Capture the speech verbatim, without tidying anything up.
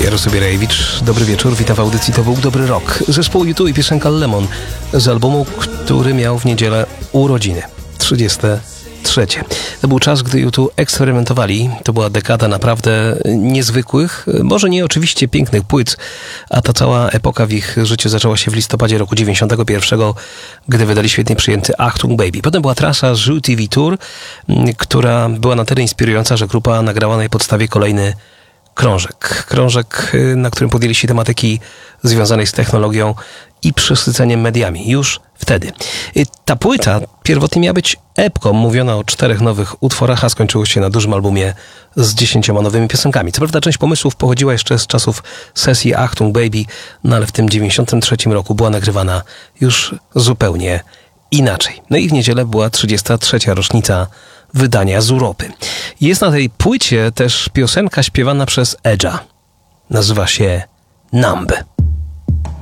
Jarosław Bierajewicz, dobry wieczór, witam w audycji To był dobry rok. Zespół U dwa i piosenka Lemon z albumu, który miał w niedzielę urodziny, trzydzieste trzecie. To był czas, gdy U dwa eksperymentowali. To była dekada naprawdę niezwykłych, może nie oczywiście pięknych płyt, a ta cała epoka w ich życiu zaczęła się w listopadzie roku dziewięćdziesiątego pierwszego, gdy wydali świetnie przyjęty Achtung Baby. Potem była trasa Zoo T V Tour, która była na tyle inspirująca, że grupa nagrała na jej podstawie kolejny krążek. Krążek, na którym podjęli się tematyki związanej z technologią i przesyceniem mediami. Już wtedy. Ta płyta pierwotnie miała być epką. Mówiono o czterech nowych utworach, a skończyło się na dużym albumie z dziesięcioma nowymi piosenkami. Co prawda część pomysłów pochodziła jeszcze z czasów sesji Achtung Baby, no ale w tym dziewięćdziesiątym trzecim roku była nagrywana już zupełnie inaczej. No i w niedzielę była trzydziesta trzecia rocznica wydania z Europy. Jest na tej płycie też piosenka śpiewana przez Edge'a. Nazywa się Numb.